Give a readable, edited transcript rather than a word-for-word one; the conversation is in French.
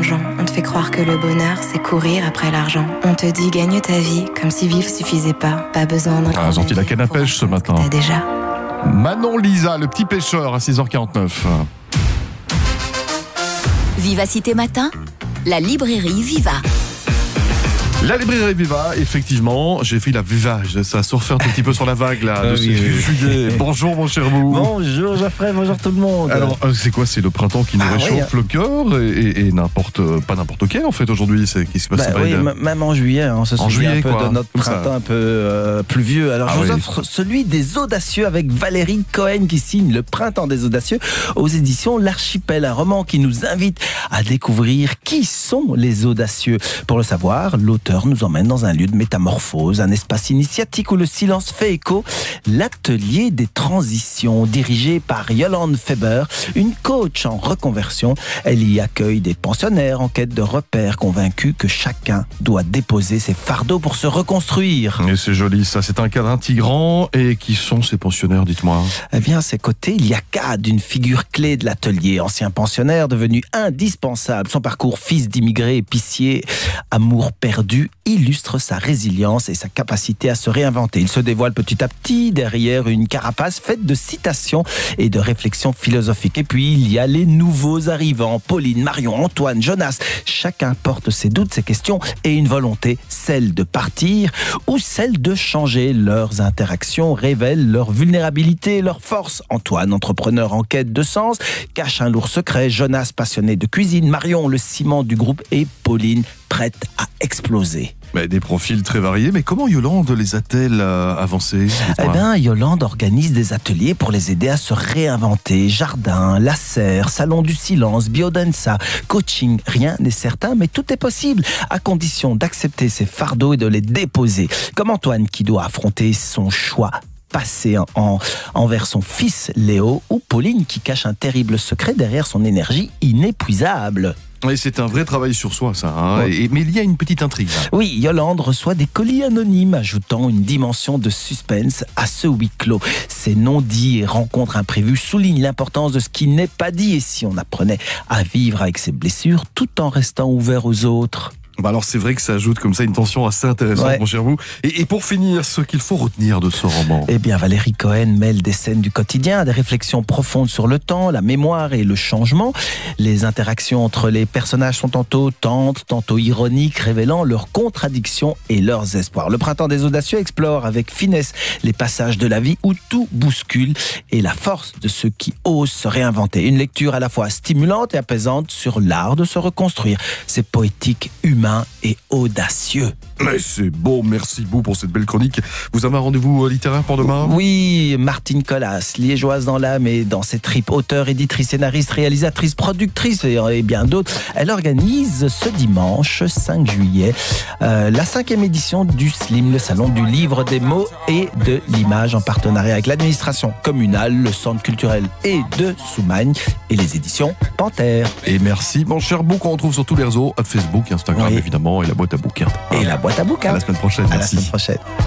dérangeant. On te fait croire que le bonheur, c'est courir après l'argent. On te dit gagne ta vie, comme si vivre suffisait pas. Pas besoin d'un... Ah, sorti la canne à pêche ce matin. T'as déjà. Manon Lisa, le petit pêcheur à 6h49. Vivacité Matin, la librairie Viva. La librairie Viva, effectivement, j'ai fait la vivage, ça a surfé un tout petit peu sur la vague là, de ce juillet. Bonjour mon cher Bou. Bonjour Geoffrey, bonjour tout le monde. Alors c'est quoi, c'est le printemps qui nous réchauffe le cœur et pas n'importe quel en fait aujourd'hui, c'est qui se passe même en juillet, on se souvient un peu de notre printemps un peu pluvieux. Alors je vous offre celui des audacieux avec Valérie Cohen qui signe Le Printemps des audacieux aux éditions L'Archipel, un roman qui nous invite à découvrir qui sont les audacieux. Pour le savoir, l'auteur nous emmène dans un lieu de métamorphose, un espace initiatique où le silence fait écho, l'atelier des transitions, dirigé par Yolande Faber, une coach en reconversion. Elle y accueille des pensionnaires en quête de repères, convaincus que chacun doit déposer ses fardeaux pour se reconstruire. Et c'est joli ça, c'est un cadre intégrant. Et qui sont ces pensionnaires, dites-moi? Eh bien, à ses côtés, il y a Cad, une figure clé de l'atelier, ancien pensionnaire devenu indispensable. Son parcours, fils d'immigrés, épicier, amour perdu, illustre sa résilience et sa capacité à se réinventer. Il se dévoile petit à petit derrière une carapace faite de citations et de réflexions philosophiques. Et puis, il y a les nouveaux arrivants, Pauline, Marion, Antoine, Jonas. Chacun porte ses doutes, ses questions et une volonté, celle de partir ou celle de changer. Leurs interactions révèlent leur vulnérabilité et leur force. Antoine, entrepreneur en quête de sens, cache un lourd secret. Jonas, passionné de cuisine. Marion, le ciment du groupe. Et Pauline, prête à exploser. Des profils très variés, mais comment Yolande les a-t-elle avancés? Eh bien, Yolande organise des ateliers pour les aider à se réinventer. Jardin, laser, salon du silence, biodanza, coaching. Rien n'est certain, mais tout est possible, à condition d'accepter ses fardeaux et de les déposer. Comme Antoine qui doit affronter son choix passé envers son fils Léo, ou Pauline qui cache un terrible secret derrière son énergie inépuisable. Oui, c'est un vrai travail sur soi, ça. Hein. Mais il y a une petite intrigue. Là. Oui, Yolande reçoit des colis anonymes, ajoutant une dimension de suspense à ce huis clos. Ces non-dits et rencontres imprévues soulignent l'importance de ce qui n'est pas dit. Et si on apprenait à vivre avec ses blessures tout en restant ouvert aux autres? Alors c'est vrai que ça ajoute comme ça une tension assez intéressante, mon cher vous. Et pour finir, ce qu'il faut retenir de ce roman? Eh bien, Valérie Cohen mêle des scènes du quotidien, des réflexions profondes sur le temps, la mémoire et le changement. Les interactions entre les personnages sont tantôt tendres, tantôt ironiques, révélant leurs contradictions et leurs espoirs. Le Printemps des audacieux explore avec finesse les passages de la vie où tout bouscule et la force de ceux qui osent se réinventer. Une lecture à la fois stimulante et apaisante sur l'art de se reconstruire. C'est poétique, humain et audacieux. Mais c'est beau, merci beaucoup pour cette belle chronique. Vous avez un rendez-vous littéraire pour demain? Oui, Martine Collas, liégeoise dans l'âme et dans ses tripes, auteure, éditrice, scénariste, réalisatrice, productrice et bien d'autres. Elle organise ce dimanche 5 juillet la 5e édition du SLIM, le salon du livre, des mots et de l'image, en partenariat avec l'administration communale, le centre culturel et de Soumagne et les éditions Panthère. Et merci mon cher Bou, qu'on retrouve sur tous les réseaux, Facebook, Instagram évidemment, et la boîte à bouquins. Et la boîte à bouquins. À la semaine prochaine. À la semaine prochaine.